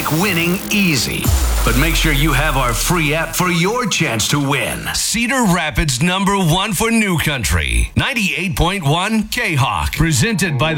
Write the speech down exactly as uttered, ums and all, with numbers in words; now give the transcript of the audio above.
make winning easy. But make sure you have our free app for your chance to win. Cedar Rapids number one for New Country. ninety-eight point one K-Hawk. Presented by the